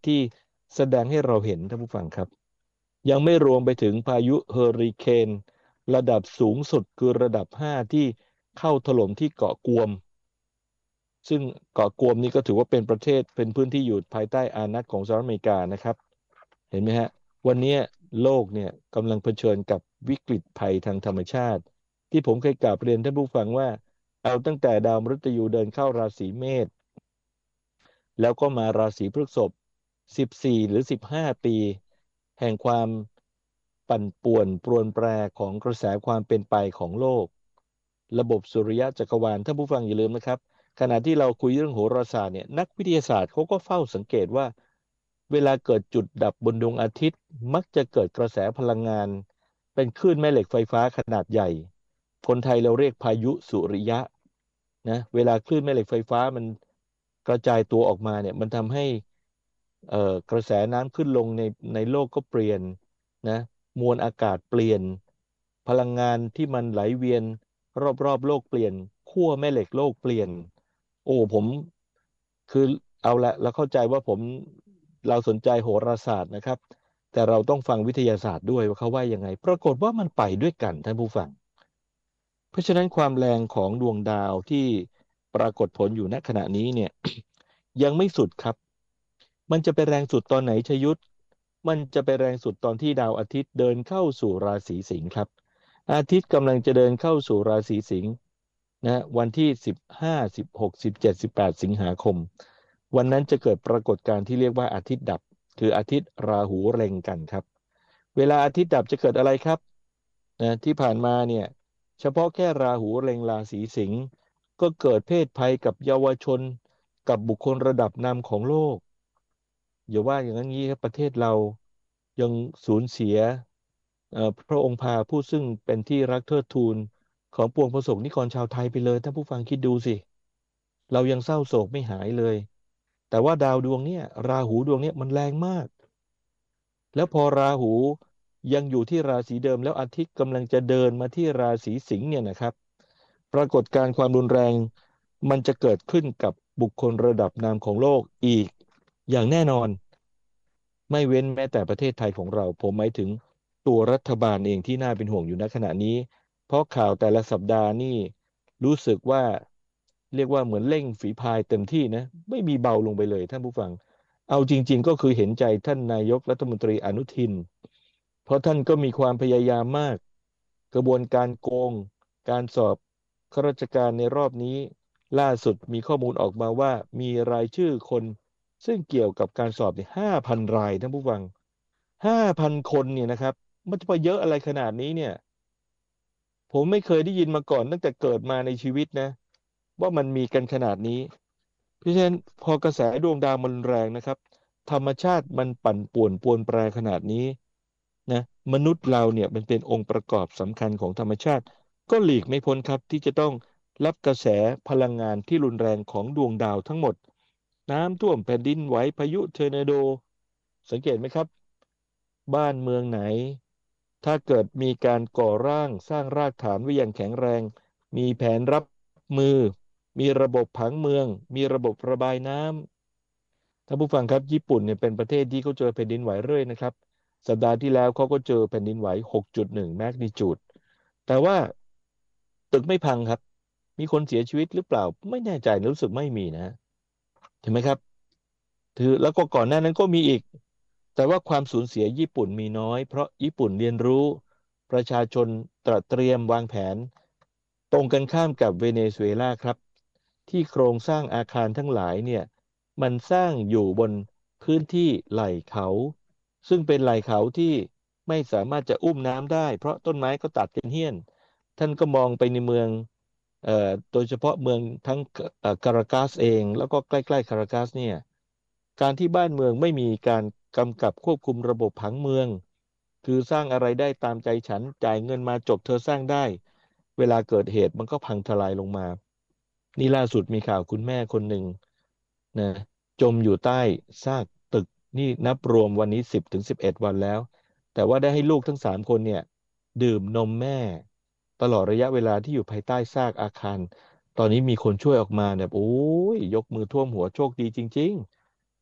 ที่แสดงให้เราเห็นท่านผู้ฟังครับยังไม่รวมไปถึงพายุเฮอริเคนระดับสูงสุดคือระดับ5ที่เข้าถล่มที่เกาะกวมซึ่งเกาะกวมนี่ก็ถือว่าเป็นประเทศเป็นพื้นที่อยู่ภายใต้อานัตของสหรัฐอเมริกานะครับเห็นไหมฮะวันนี้โลกเนี่ยกำลังเผชิญกับวิกฤตภัยทางธรรมชาติที่ผมเคยกล่าวเรียนท่านผู้ฟังว่าเอาตั้งแต่ดาวมฤตยูเดินเข้าราศีเมษ แล้วก็มาราศีพฤษภ14หรือ15ปีแห่งความปั่นป่วนปรวนแปรของกระแสความเป็นไปของโลกระบบสุริยะจักรวาลท่านผู้ฟังอย่าลืมนะครับขณะที่เราคุยเรื่องโหราศาสตร์เนี่ยนักวิทยาศาสตร์เขาก็เฝ้าสังเกตว่าเวลาเกิดจุดดับบนดวงอาทิตย์มักจะเกิดกระแสพลังงานเป็นคลื่นแม่เหล็กไฟฟ้าขนาดใหญ่คนไทยเราเรียกพายุสุริยะนะเวลาคลื่นแม่เหล็กไฟฟ้ามันกระจายตัวออกมาเนี่ยมันทำให้กระแสน้ำขึ้นลงในโลกก็เปลี่ยนนะมวลอากาศเปลี่ยนพลังงานที่มันไหลเวียนรอบๆโลกเปลี่ยนขั้วแม่เหล็กโลกเปลี่ยนโอ้ผมคือเอาละเราเข้าใจว่าเราสนใจโหราศาสตร์นะครับแต่เราต้องฟังวิทยาศาสตร์ด้วยว่าเขาว่ายังไงปรากฏว่ามันไปด้วยกันท่านผู้ฟัง เพราะฉะนั้นความแรงของดวงดาวที่ปรากฏผลอยู่ณขณะนี้เนี่ยยังไม่สุดครับมันจะไปแรงสุดตอนไหนชยุทธมันจะไปแรงสุดตอนที่ดาวอาทิตย์เดินเข้าสู่ราศีสิงห์ครับอาทิตย์กำลังจะเดินเข้าสู่ราศีสิงห์นะวันที่15 16 17 18สิงหาคมวันนั้นจะเกิดปรากฏการณ์ที่เรียกว่าอาทิตย์ดับคืออาทิตย์ราหูเล็งกันครับเวลาอาทิตย์ดับจะเกิดอะไรครับนะที่ผ่านมาเนี่ย เฉพาะแค่ราหูเล็งราศีสิงห์ก็เกิดเพศภัยกับเยาวชนกับบุคคลระดับนำของโลกอย่าว่าอย่างนั้นงี้ครับประเทศเรายังสูญเสียพระองค์พาผู้ซึ่งเป็นที่รักเทิดทูนของปวงประสบนิกรชาวไทยไปเลยท่านผู้ฟังคิดดูสิเรายังเศร้าโศกไม่หายเลยแต่ว่าดาวดวงเนี้ยราหูดวงเนี้ยมันแรงมาก แล้วพอราหูยังอยู่ที่ราศีเดิมแล้วอาทิตย์กำลังจะเดินมาที่ราศีสิงห์เนี่ยนะครับปรากฏการณ์ความรุนแรงมันจะเกิดขึ้นกับบุคคลระดับนำของโลกอีกอย่างแน่นอนไม่เว้นแม้แต่ประเทศไทยของเราผมหมายถึงตัวรัฐบาลเองที่น่าเป็นห่วงอยู่ณขณะนี้เพราะข่าวแต่ละสัปดาห์นี่รู้สึกว่าเรียกว่าเหมือนเร่งฝีพายเต็มที่นะไม่มีเบาลงไปเลยท่านผู้ฟัง เอาจริงๆก็คือเห็นใจท่านนายกรัฐมนตรีอนุทินเพราะท่านก็มีความพยายามมากกระบวนการโกงการสอบข้าราชการในรอบนี้ล่าสุดมีข้อมูลออกมาว่ามีรายชื่อคนซึ่งเกี่ยวกับการสอบเนี่ย5,000 รายท่านผู้ฟัง5,000 คนเนี่ยนะครับมันจะไปเยอะอะไรขนาดนี้เนี่ยผมไม่เคยได้ยินมาก่อนตั้งแต่เกิดมาในชีวิตนะว่ามันมีกันขนาดนี้ เพราะฉะนั้นพอกระแสดวงดาวมันแรงนะครับธรรมชาติมันปั่นป่วนปรวนแปรขนาดนี้นะมนุษย์เราเนี่ยมันเป็นองค์ประกอบสำคัญของธรรมชาติก็หลีกไม่พ้นครับที่จะต้องรับกระแสพลังงานที่รุนแรงของดวงดาวทั้งหมดน้ำท่วมแผ่นดินไหวพายุเทอร์นาโดสังเกตไหมครับบ้านเมืองไหนถ้าเกิดมีการก่อร่างสร้างรากฐานไว้อย่างแข็งแรงมีแผนรับมือ มีระบบผังเมือง มีระบบระบายน้ำท่านผู้ฟังครับญี่ปุ่นเนี่ยเป็นประเทศที่เขาเจอแผ่นดินไหวเรื่อยนะครับสัปดาห์ที่แล้วเขาก็เจอแผ่นดินไหว6.1แมกนิจูดแต่ว่าตึกไม่พังครับมีคนเสียชีวิตหรือเปล่าไม่แน่ใจรู้สึกไม่มีนะเห็นไหมครับถือแล้วก็ก่อนหน้านั้นก็มีอีกแต่ว่าความสูญเสียญี่ปุ่นมีน้อยเพราะญี่ปุ่นเรียนรู้ประชาชนเตรียมวางแผนตรงกันข้ามกับเวเนซุเอลาครับ ที่โครงสร้างอาคารทั้งหลายเนี่ยมันสร้างอยู่บนพื้นที่ไหล่เขาซึ่งเป็นไหล่เขาที่ไม่สามารถจะอุ้มน้ำได้เพราะต้นไม้ก็ตัดเป็นเหี้ยนท่านก็มองไปในเมืองโดยเฉพาะเมืองทั้งคารากัสเองแล้วก็ใกล้ๆคารากัสเนี่ยการที่บ้านเมืองไม่มีการกำกับควบคุมระบบผังเมืองคือสร้างอะไรได้ตามใจฉันจ่ายเงินมาจบเธอสร้างได้เวลาเกิดเหตุมันก็พังทลายลงมา นี่ล่าสุดมีข่าวคุณแม่คนหนึ่งนะจมอยู่ใต้ซากตึกนี่นับรวมวันนี้10 ถึง 11 วันแล้วแต่ว่าได้ให้ลูกทั้ง3 คนเนี่ยดื่มนมแม่ตลอดระยะเวลาที่อยู่ภายใต้ซากอาคารตอนนี้มีคนช่วยออกมาเนี่ยโอ้ยยกมือท่วมหัวโชคดีจริงๆ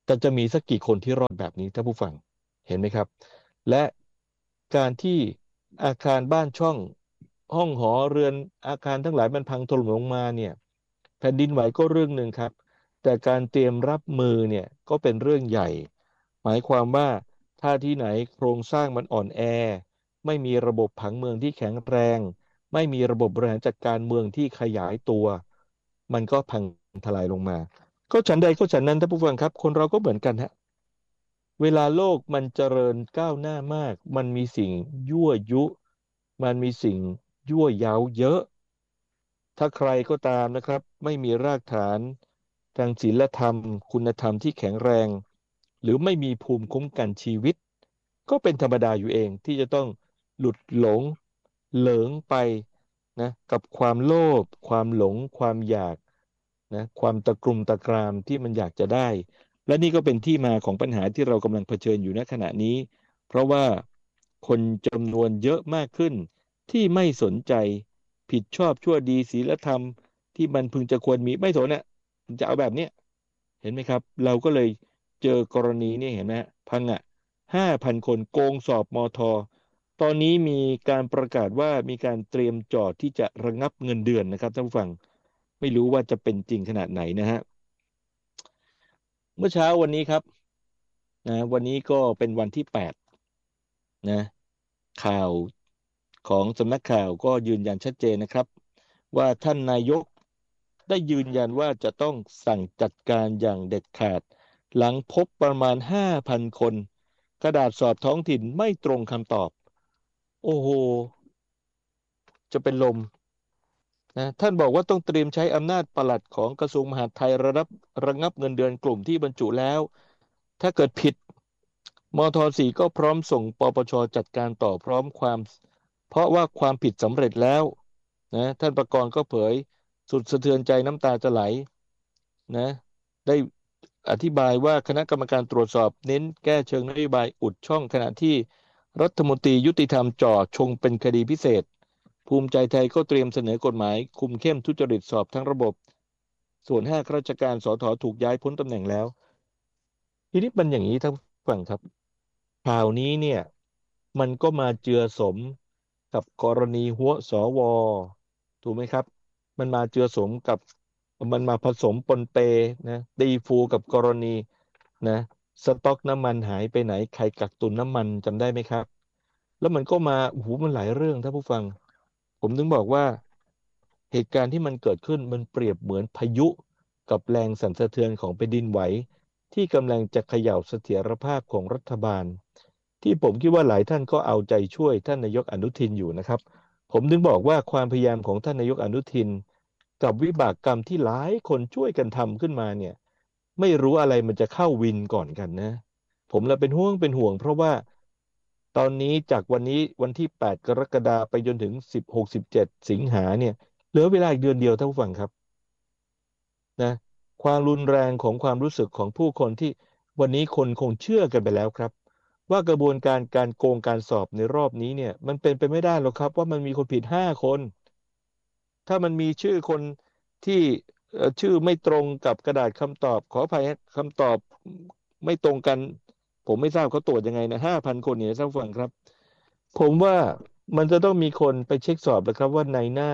แต่จะมีสักกี่คนที่รอดแบบนี้ท่านผู้ฟังเห็นไหมครับและการที่อาคารบ้านช่องห้องหอเรือนอาคารทั้งหลายมันพังถล่มลงมาเนี่ยแผ่นดินไหวก็เรื่องหนึ่งครับแต่การเตรียมรับมือเนี่ยก็เป็นเรื่องใหญ่หมายความว่าถ้าที่ไหนโครงสร้างมันอ่อนแอไม่มีระบบผังเมืองที่แข็งแรงไม่มีระบบบริหารจัดการเมืองที่ขยายตัวมันก็พังทลายลงมา ก็ฉันใดก็ฉันนั้นท่านผู้ฟังครับคนเราก็เหมือนกันฮะเวลาโลกมันเจริญก้าวหน้ามากมันมีสิ่งยั่วยุมันมีสิ่งยั่วเย้าเยอะถ้าใครก็ตามนะครับไม่มีรากฐานทางศีลธรรมคุณธรรมที่แข็งแรงหรือไม่มีภูมิคุ้มกันชีวิตก็เป็นธรรมดาอยู่เองที่จะต้องหลุดหลงเหลิงไปนะกับความโลภความหลงความอยาก นะความตะกรุมตะกรามที่มันอยากจะได้ และนี่ก็เป็นที่มาของปัญหาที่เรากำลังเผชิญอยู่ณขณะนี้ เพราะว่าคนจำนวนเยอะมากขึ้นที่ไม่สนใจผิดชอบชั่วดีศีลธรรมที่มันพึงจะควรมีไม่สนอ่ะมันจะเอาแบบเนี้ยเห็นไหมครับเราก็เลยเจอกรณีนี่เห็นไหมฮะพังอ่ะ5,000 คนโกงสอบมอทอตอนนี้มีการประกาศว่ามีการเตรียมจอดที่จะระงับเงินเดือนนะครับท่านผู้ฟัง ไม่รู้ว่าจะเป็นจริงขนาดไหนนะฮะเมื่อเช้าวันนี้ครับวันนี้ก็เป็นวันที่8นะข่าวของสำนักข่าวก็ยืนยันชัดเจนนะครับว่าท่านนายกได้ยืนยันว่าจะต้องสั่งจัดการอย่างเด็ดขาดหลังพบประมาณ5,000 คนกระดาษสอบท้องถิ่นไม่ตรงคำตอบโอ้โหจะเป็นลม ท่านบอกว่าต้องเตรียมใช้อำนาจปลัดของกระทรวงมหาดไทยระงับเงินเดือนกลุ่มที่บรรจุแล้วถ้าเกิดผิดมท4ก็พร้อมส่งปปชจัดการต่อพร้อมความเพราะว่าความผิดสำเร็จแล้วท่านประกรณ์ก็เผยสุดสะเทือนใจน้ำตาจะไหลนะได้อธิบายว่าคณะกรรมการตรวจสอบเน้นแก้เชิงนโยบายอุดช่องขณะที่รัฐมนตรียุติธรรมจ่อชงเป็นคดีพิเศษ ภูมิใจไทยก็เตรียมเสนอกฎหมายคุมเข้มทุจริตสอบทั้งระบบส่วน5 ข้าราชการสถถูกย้ายพ้นตำแหน่งแล้วทีนี้มันอย่างนี้ท่านผู้ฟังครับข่าวนี้เนี่ยมันก็มาเจือสมกับกรณีหัวสวถูกไหมครับมันมาเจือสมกับมันมาผสมปนเปนะตีฟูกับกรณีนะสต็อกน้ำมันหายไปไหนใครกักตุนน้ำมันจำได้ไหมครับแล้วมันก็มาโอ้โหมันหลายเรื่องท่านผู้ฟัง ผมถึงบอกว่าเหตุการณ์ที่มันเกิดขึ้นมันเปรียบเหมือนพายุกับแรงสั่นสะเทือนของแผ่นดินไหวที่กำลังจะเขย่าเสถียรภาพของรัฐบาลที่ผมคิดว่าหลายท่านก็เอาใจช่วยท่านนายกอนุทินอยู่นะครับผมถึงบอกว่าความพยายามของท่านนายกอนุทินกับวิบากกรรมที่หลายคนช่วยกันทำขึ้นมาเนี่ยไม่รู้อะไรมันจะเข้าวินก่อนกันนะ ผมเลยเป็นห่วงเพราะว่าตอนนี้จากวันนี้วันที่8กรกฎาคมไปจนถึง16 17สิงหาเนี่ยเหลือเวลาอีกเดือนเดียวท่านผู้ฟังครับนะความรุนแรงของความรู้สึกของผู้คนที่วันนี้คนคงเชื่อกันไปแล้วครับว่ากระบวนการการโกงการสอบในรอบนี้เนี่ยมันเป็นไปไม่ได้หรอกครับว่ามันมีคนผิด5 คนถ้ามันมีชื่อคนที่ชื่อไม่ตรงกับกระดาษคำตอบขออภัยฮะคำตอบไม่ตรงกันผมไม่ทราบเขาตรวจยังไงนะ5,000 คนเนี่ยท่านผู้ฟังครับผมว่ามันจะต้องมีคนไปเช็คสอบนะครับว่าในหน้า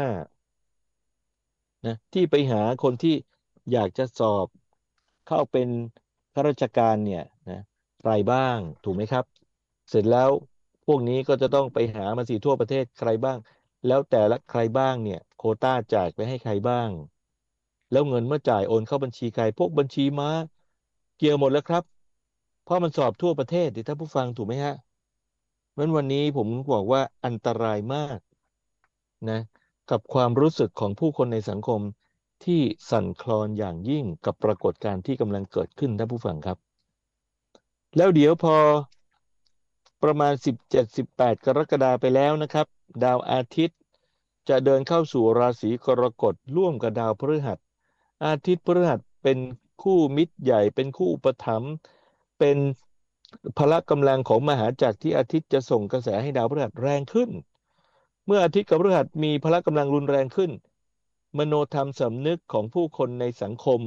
ที่ไปหาคนที่อยากจะสอบเข้าเป็นข้าราชการเนี่ยนะใครบ้างถูกไหมครับเสร็จแล้วพวกนี้ก็จะต้องไปหามาสิทั่วประเทศใครบ้างแล้วแต่ละใครบ้างเนี่ยโควต้าจ่ายไปให้ใครบ้างแล้วเงินเมื่อจ่ายโอนเข้าบัญชีใครพวกบัญชีม้าเกี่ยวหมดแล้วครับเพราะมันสอบทั่วประเทศดิท่านผู้ฟังถูกไหมฮะเพราะฉะนั้นวันนี้ผมบอกว่าอันตรายมากนะกับความรู้สึกของผู้คนในสังคมที่สั่นคลอนอย่างยิ่งกับปรากฏการณ์ที่กำลังเกิดขึ้นท่านผู้ฟังครับแล้วเดี๋ยวพอประมาณ17-18กรกฎาคมไปแล้วนะครับดาวอาทิตย์จะเดินเข้าสู่ราศีกรกฎร่วมกับดาวพฤหัสอาทิตย์พฤหัสเป็นคู่มิตรใหญ่เป็นคู่อุปถัมภ์เป็นพละกำลังของมหาจักรที่อาทิตย์จะส่งกระแสให้ดาวพฤหัสแรงขึ้นเมื่ออาทิตย์กับพฤหัสมีพละกำลังรุนแรงขึ้นมโนธรรมสำนึกของผู้คนในสังคม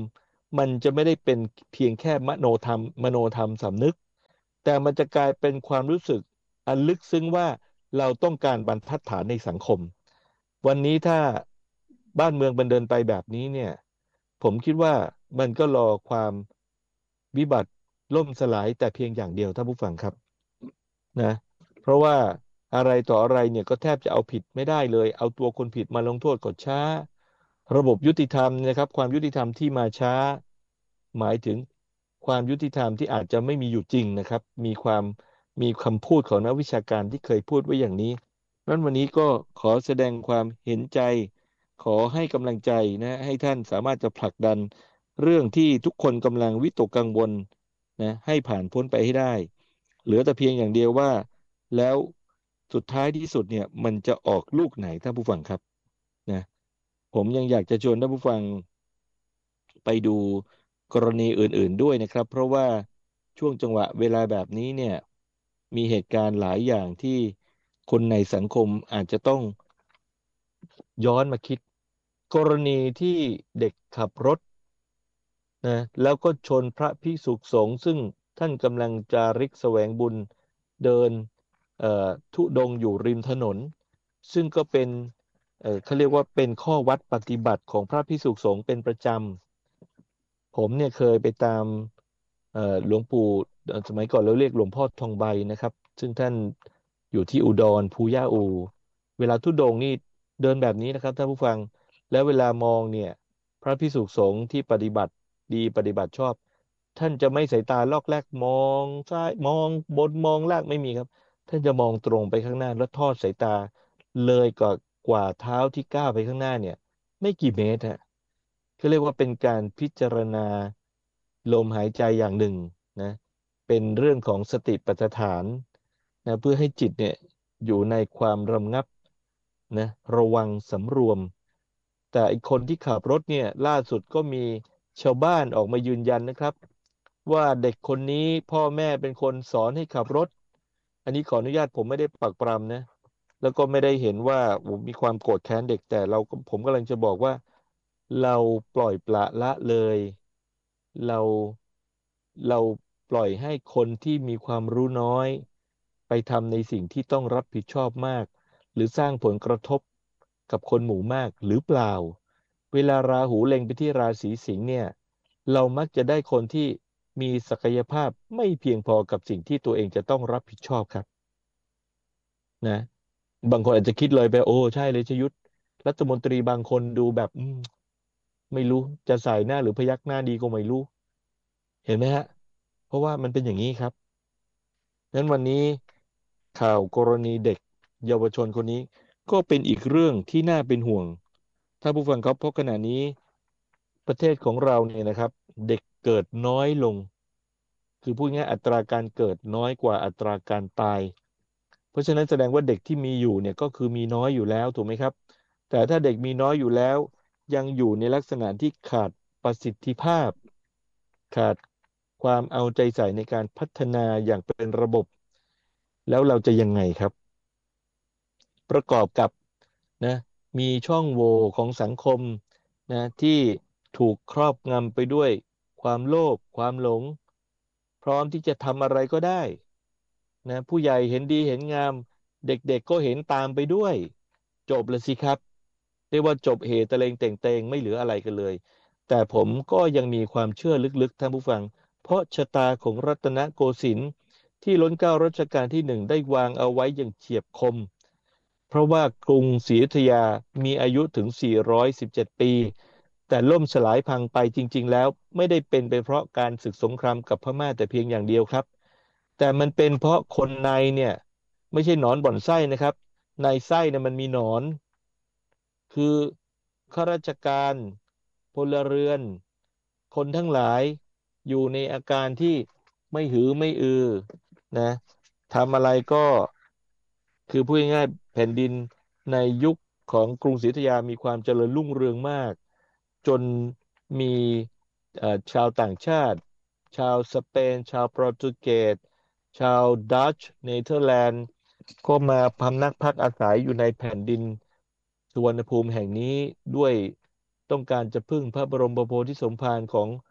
มันจะไม่ได้เป็นเพียงแค่มโนธรรมสำนึกแต่มันจะกลายเป็นความรู้สึกอันลึกซึ้งว่าเราต้องการบรรทัดฐานในสังคมวันนี้ถ้าบ้านเมืองมันเดินไปแบบนี้เนี่ยผมคิดว่ามันก็รอความวิบัติล่มสลายแต่เพียงอย่างเดียวท่านผู้ฟังครับนะเพราะว่าอะไรต่ออะไรเนี่ยก็แทบจะเอาผิดไม่ได้เลยเอาตัวคนผิดมาลงโทษก็ช้าระบบยุติธรรมนะครับความยุติธรรมที่มาช้าหมายถึงความยุติธรรมที่อาจจะไม่มีอยู่จริงนะครับมีคำพูดของนักวิชาการที่เคยพูดไว้อย่างนี้นั้นวันนี้ก็ขอแสดงความเห็นใจขอให้กำลังใจนะให้ท่านสามารถจะผลักดันเรื่องที่ทุกคนกำลังวิตกกังวลนะให้ผ่านพ้นไปให้ได้เหลือแต่เพียงอย่างเดียวว่าแล้วสุดท้ายที่สุดเนี่ยมันจะออกลูกไหนท่านผู้ฟังครับนะผมยังอยากจะชวนท่านผู้ฟังไปดูกรณีอื่นๆด้วยนะครับเพราะว่าช่วงจังหวะเวลาแบบนี้เนี่ยมีเหตุการณ์หลายอย่างที่คนในสังคมอาจจะต้องย้อนมาคิดกรณีที่เด็กขับรถนะแล้วก็ชนพระภิกษุสงฆ์ซึ่งท่านกำลังจาริกแสวงบุญเดินเอ่อธุดงค์อยู่ริมถนนซึ่งก็เป็นเขาเรียกว่าเป็นข้อวัดปฏิบัติของพระภิกษุสงฆ์เป็นประจำผมเนี่ยเคยไปตามหลวงปู่สมัยก่อนเราเรียกหลวงพ่อทองใบนะครับซึ่งท่านอยู่ที่อุดรภูย่าอูเวลาธุดงค์นี่เดินแบบนี้นะครับท่านผู้ฟังแล้วเวลามองเนี่ยพระภิกษุสงฆ์ที่ปฏิบัติดีปฏิบัติชอบท่านจะไม่สายตาลอกแลกมองซ้ายมองบนมองล่างไม่มีครับท่านจะมองตรงไปข้างหน้าแล้วทอดสายตาเลยกว่าเท้าที่ก้าวไปข้างหน้าเนี่ยไม่กี่เมตรฮะก็เรียกว่าเป็นการพิจารณาลมหายใจอย่างหนึ่งนะเป็นเรื่องของสติปัฏฐานนะเพื่อให้จิตเนี่ยอยู่ในความระงับนะระวังสำรวมแต่อีกคนที่ขับรถเนี่ยล่าสุดก็มีชาวบ้านออกมายืนยันนะครับว่าเด็กคนนี้พ่อแม่เป็นคนสอนให้ขับรถอันนี้ขออนุญาตผมไม่ได้ปักปรำนะแล้วก็ไม่ได้เห็นว่าผมมีความโกรธแค้นเด็กแต่ผมกำลังจะบอกว่าเราปล่อยปละละเลยเราเราปล่อยให้คนที่มีความรู้น้อยไปทำในสิ่งที่ต้องรับผิดชอบมากหรือสร้างผลกระทบกับคนหมู่มากหรือเปล่าเวลาราหูเล็งไปที่ราศีสิงห์เนี่ยเรามักจะได้คนที่มีศักยภาพไม่เพียงพอกับสิ่งที่ตัวเองจะต้องรับผิดชอบครับนะบางคนอาจจะคิดเลยไปโอ้ใช่เลยชยุทธรัฐมนตรีบางคนดูแบบไม่รู้จะใส่หน้าหรือพยักหน้าดีก็ไม่รู้เห็นไหมฮะเพราะว่ามันเป็นอย่างนี้ครับนั้นวันนี้ข่าวกรณีเด็กเยาวชนคนนี้ก็เป็นอีกเรื่องที่น่าเป็นห่วงถ้าผู้ฟังครับเพราะขณะนี้ประเทศของเราเนี่ยนะครับเด็กเกิดน้อยลงคือพูดง่ายๆอัตราการเกิดน้อยกว่าอัตราการตายเพราะฉะนั้นแสดงว่าเด็กที่มีอยู่เนี่ยก็คือมีน้อยอยู่แล้วถูกไหมครับแต่ถ้าเด็กมีน้อยอยู่แล้วยังอยู่ในลักษณะที่ขาดประสิทธิภาพขาดความเอาใจใส่ในการพัฒนาอย่างเป็นระบบแล้วเราจะยังไงครับประกอบกับนะมีช่องโหว่ของสังคมนะที่ถูกครอบงำไปด้วยความโลภความหลงพร้อมที่จะทำอะไรก็ได้นะผู้ใหญ่เห็นดีเห็นงามเด็กๆก็เห็นตามไปด้วยจบเลยสิครับเรียกว่าจบเหตุตะเลงเต่งเตงไม่เหลืออะไรกันเลยแต่ผมก็ยังมีความเชื่อลึกๆท่านผู้ฟังเพราะชะตาของรัตนโกสินทร์ที่ล้นเกล้ารัชกาลที่1ได้วางเอาไว้อย่างเฉียบคมเพราะว่ากรุงศรีอยุธยามีอายุถึง417ปีแต่ล่มสลายพังไปจริงๆแล้วไม่ได้เป็นไปเพราะการศึกสงครามกับพม่าแต่เพียงอย่างเดียวครับแต่มันเป็นเพราะคนในเนี่ยไม่ใช่หนอนบ่อนไส้นะครับในไส้เนี่ยมันมีหนอนคือข้าราชการพลเรือนคนทั้งหลายอยู่ในอาการที่ไม่หือไม่อือนะทำอะไรก็คือพูดง่ายๆแผ่นดินในยุคของกรุงศรีอยุธยามีความเจริญรุ่งเรืองมากจนมีชาวต่างชาติชาวสเปนชาวโปรตุเกสชาวดัตช์เนเธอร์แลนด์ก็มาพำนักพักอาศัยอยู่ในแผ่นดินสุวรรณภูมิแห่งนี้ด้วยต้องการจะพึ่งพระบรมโพธิสมภารของ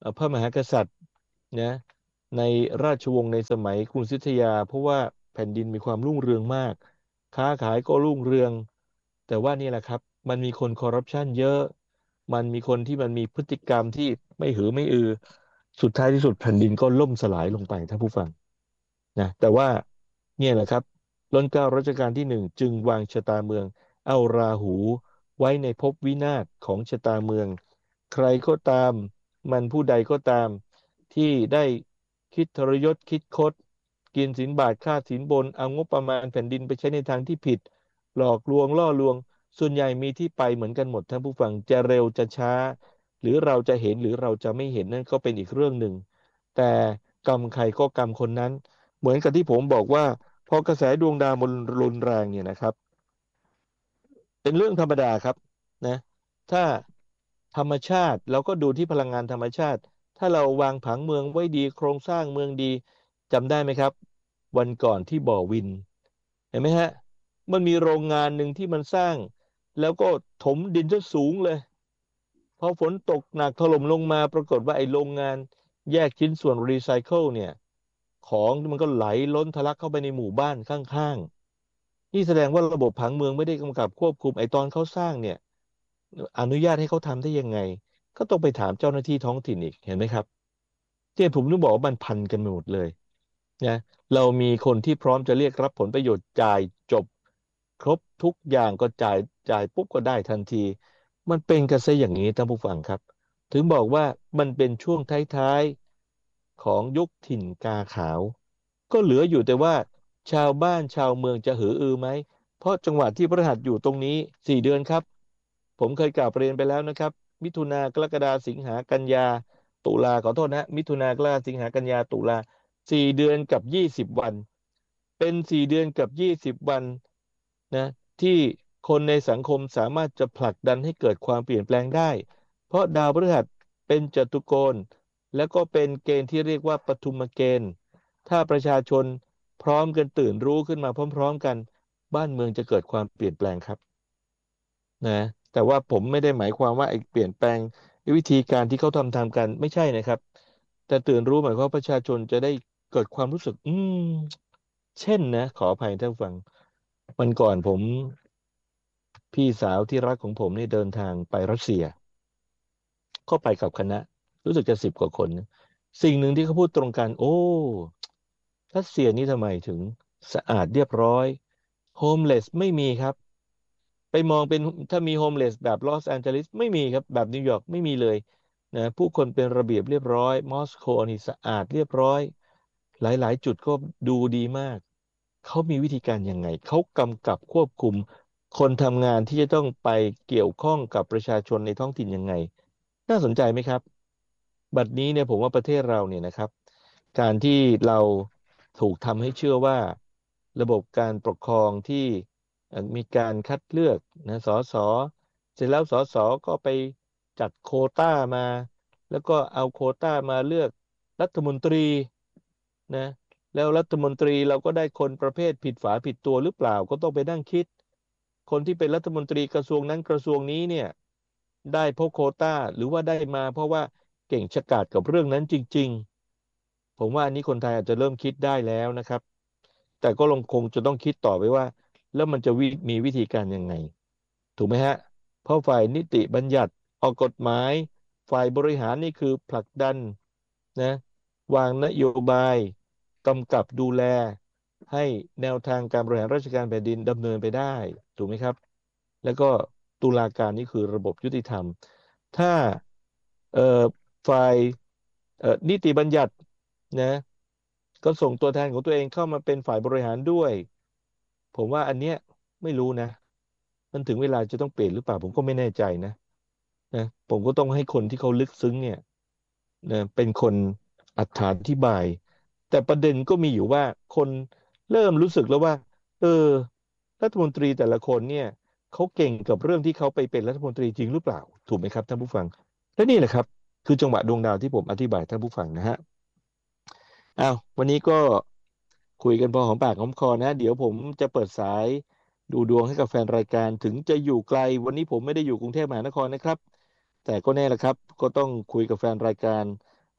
พระมหากษัตริย์นะในราชวงศ์ในสมัยกรุงศรีอยุธยาเพราะว่าแผ่นดินมีความรุ่งเรืองมากค้าขายก็รุ่งเรืองแต่ว่านี่แหละครับมันมีคนคอร์รัปชันเยอะมันมีคนที่มันมีพฤติกรรมที่ไม่หือไม่อือสุดท้ายที่สุดแผ่นดินก็ล่มสลายลงไปท่านผู้ฟังนะแต่ว่าเนี่ยแหละครับรัชกาลรัชกาลที่หนึ่งจึงวางชะตาเมืองเอาราหูไว้ในภพวินาศของชะตาเมืองใครก็ตามมันผู้ใดก็ตามที่ได้คิดทรยศคิดคดกินสินบาทค่าสินบนเอางบประมาณแผ่นดินไปใช้ในทางที่ผิดหลอกลวงล่อลวงส่วนใหญ่มีที่ไปเหมือนกันหมดท่านผู้ฟังจะเร็วจะช้าหรือเราจะเห็นหรือเราจะไม่เห็นนั่นก็เป็นอีกเรื่องหนึ่งแต่กรรมใครก็กรรมคนนั้นเหมือนกับที่ผมบอกว่าพอกระแสดวงดาวมันรุนแรงเนี่ยนะครับเป็นเรื่องธรรมดาครับนะถ้าธรรมชาติเราก็ดูที่พลังงานธรรมชาติถ้าเราวางผังเมืองไว้ดีโครงสร้างเมืองดีจำได้ไหมครับวันก่อนที่บ่อวินเห็นไหมฮะมันมีโรงงานหนึ่งที่มันสร้างแล้วก็ถมดินซะสูงเลยพอฝนตกหนักถล่มลงมาปรากฏว่าไอ้โรงงานแยกชิ้นส่วนรีไซเคิลเนี่ยของมันก็ไหลล้นทะลักเข้าไปในหมู่บ้านข้างๆนี่แสดงว่าระบบผังเมืองไม่ได้กำกับควบคุมไอ้ตอนเขาสร้างเนี่ยอนุญาตให้เขาทำได้ยังไงก็ต้องไปถามเจ้าหน้าที่ท้องถิ่นอีกเห็นไหมครับที่ผมนึกบอกว่ามันพันกันไปหมดเลย นะเรามีคนที่พร้อมจะเรียกรับผลประโยชน์จ่ายจบครบทุกอย่างก็จ่ายปุ๊บก็ได้ทันทีมันเป็นกันซะอย่างนี้ท่านผู้ฟังครับถึงบอกว่ามันเป็นช่วงท้ายๆของยุคถิ่นกาขาวก็เหลืออยู่แต่ว่าชาวบ้านชาวเมืองจะหืออือไหมเพราะจังหวะที่พฤหัสอยู่ตรงนี้4 เดือนครับผมเคยกล่าวเรียนไปแล้วนะครับมิถุนากรกฎาสิงหากันยาตุลาขอโทษนะมิถุนากรกฎาสิงหากันยาตุลา 4 เดือนกับ 20 วันเป็น4 เดือนกับ 20 วันนะที่คนในสังคมสามารถจะผลักดันให้เกิดความเปลี่ยนแปลงได้เพราะดาวพฤหัสเป็นจตุโกณแล้วก็เป็นเกณฑ์ที่เรียกว่าปฐุมเกณฑ์ถ้าประชาชนพร้อมกันตื่นรู้ขึ้นมาพร้อมๆกันบ้านเมืองจะเกิดความเปลี่ยนแปลงครับนะแต่ว่าผมไม่ได้หมายความว่าไอ้เปลี่ยนแปลงวิธีการที่เขาทำกันไม่ใช่นะครับแต่ตื่นรู้หมายความว่าประชาชนจะได้เกิดความรู้สึกเช่นนะขออภัยท่านผู้ฟังวันก่อนผมพี่สาวที่รักของผมเนี่ยเดินทางไปรัสเซียเข้าไปกับคณะรู้สึกจะ10 กว่าคนนะสิ่งหนึ่งที่เขาพูดตรงกันโอ้รัสเซียนี่ทำไมถึงสะอาดเรียบร้อยโฮมเลสไม่มีครับ ไปมองเป็นถ้ามีโฮมเลสแบบลอสแอนเจลิสไม่มีครับแบบนิวยอร์กไม่มีเลยนะผู้คนเป็นระเบียบเรียบร้อยมอสโกนี่สะอาดเรียบร้อยหลายๆจุดก็ดูดีมากเขามีวิธีการยังไงเขากำกับควบคุมคนทำงานที่จะต้องไปเกี่ยวข้องกับประชาชนในท้องถิ่นยังไงน่าสนใจไหมครับบัดนี้เนี่ยผมว่าประเทศเราเนี่ยนะครับการที่เราถูกทำให้เชื่อว่าระบบการปกครองที่ มีการคัดเลือกนะสสเสร็จแล้วสสก็ไปจัดโควต้ามาแล้วก็เอาโควต้ามาเลือกรัฐมนตรีนะแล้วรัฐมนตรีเราก็ได้คนประเภทผิดฝาผิดตัวหรือเปล่าก็ต้องไปนั่งคิดคนที่เป็นรัฐมนตรีกระทรวงนั้นกระทรวงนี้เนี่ยได้เพราะโควต้าหรือว่าได้มาเพราะว่าเก่งฉกาจกับเรื่องนั้นจริงๆผมว่าอันนี้คนไทยอาจจะเริ่มคิดได้แล้วนะครับแต่ก็ลงคงจะต้องคิดต่อไปว่า แล้วมันจะมีวิธีการยังไงถูกไหมฮะเพราะฝ่ายนิติบัญญัติออกกฎหมายฝ่ายบริหารนี่คือผลักดันนะวางนโยบายกำกับดูแลให้แนวทางการบริหารราชการแผ่นดินดำเนินไปได้ถูกไหมครับแล้วก็ตุลาการนี่คือระบบยุติธรรมถ้าเอ่อฝ่ายนิติบัญญัตินะก็ส่งตัวแทนของตัวเองเข้ามาเป็นฝ่ายบริหารด้วย ผมว่าอันเนี้ยไม่รู้นะมันถึงเวลาจะต้องเปลี่ยนหรือเปล่าผมก็ไม่แน่ใจนะผมก็ต้องให้คนที่เขาลึกซึ้งเนี่ยนะเป็นคนอธิบายแต่ประเด็นก็มีอยู่ว่าคนเริ่มรู้สึกแล้วว่าเออรัฐมนตรีแต่ละคนเนี่ยเขาเก่งกับเรื่องที่เขาไปเป็นรัฐมนตรีจริงหรือเปล่าถูกไหมครับท่านผู้ฟังและนี่แหละครับคือจังหวะดวงดาวที่ผมอธิบายท่านผู้ฟังนะฮะ อ้าววันนี้ก็คุยกันพอหอมปากหอมคอนะเดี๋ยวผมจะเปิดสายดูดวงให้กับแฟนรายการถึงจะอยู่ไกลวันนี้ผมไม่ได้อยู่กรุงเทพมหานครนะครับแต่ก็แน่ละครับก็ต้องคุยกับแฟนรายการ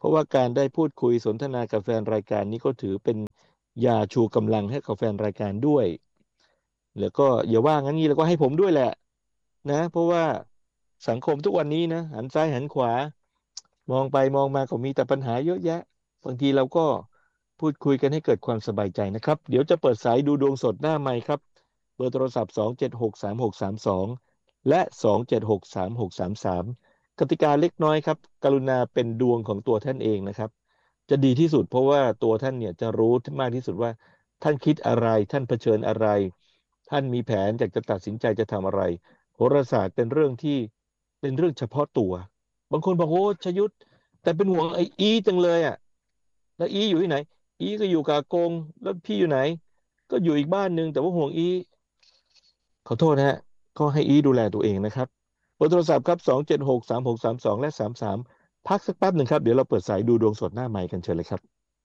ราะว่าการได้พูดคุยสนทนากับแฟนรายการนี้ก็ถือเป็นยาชูกำลังให้กับแฟนรายการด้วยแล้วก็อย่าว่างั้นงี้แล้วก็ให้ผมด้วยแหละนะเพราะว่าสังคมทุกวันนี้นะหันซ้ายหันขวามองไปมองมาก็มีแต่ปัญหาเยอะแยะบางทีเราก็พูดคุยกันให้เกิดความสบายใจนะครับเดี๋ยวจะเปิดสายดูดวงสดหน้าไมค์ครับเบอร์โทรศัพท์2763632และ2763633กติกาเล็กน้อยครับกรุณาเป็นดวงของตัวท่านเองนะครับจะดีที่สุดเพราะว่าตัวท่านเนี่ยจะรู้มากที่สุดว่าท่านคิดอะไรท่านเผชิญอะไรท่านมีแผนอยากจะตัดสินใจจะทำอะไรโหราศาสตร์เป็นเรื่องที่เป็นเรื่องเฉพาะตัวบางคนบอกโอ้ชยุทธแต่เป็นห่วงไอ้อีจังเลยอ่ะแล้วอีอยู่ที่ไหนอีก็อยู่กับอากงแล้วพี่อยู่ไหนก็อยู่อีกบ้านหนึ่งแต่ว่าห่วงอีขอโทษนะฮะก็ให้อีดูแลตัวเองนะครับเบอร์โทรศัพท์ครับ2763632และ33พักสักแป๊บหนึ่งครับเดี๋ยวเราเปิดสายดูดวงสดหน้าไมค์กันเชิญเลยครับ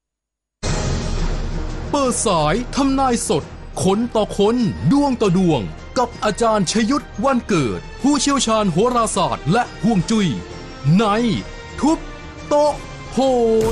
เปิดสายทำนายสดคนต่อคนดวงต่อดวงกับอาจารย์ชยุทธวันเกิดผู้เชี่ยวชาญโหราศาสตร์และฮวงจุ้ยในทุบโต๊ะโห